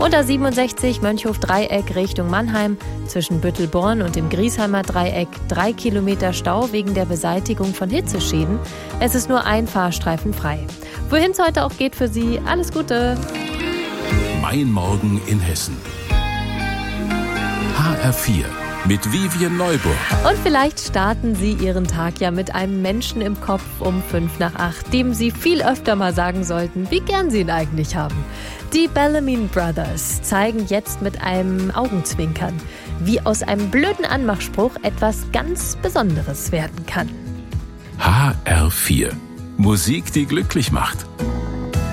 Und A67 Mönchhof-Dreieck Richtung Mannheim. Zwischen Büttelborn und dem Griesheimer Dreieck 3 Kilometer Stau wegen der Beseitigung von Hitzeschäden. Es ist nur ein Fahrstreifen frei. Wohin es heute auch geht für Sie, alles Gute. Mein Morgen in Hessen. HR4 mit Vivien Neuburg. Und vielleicht starten Sie Ihren Tag ja mit einem Menschen im Kopf um 7:55, dem Sie viel öfter mal sagen sollten, wie gern Sie ihn eigentlich haben. Die Bellarmine Brothers zeigen jetzt mit einem Augenzwinkern, wie aus einem blöden Anmachspruch etwas ganz Besonderes werden kann. HR4. Musik, die glücklich macht.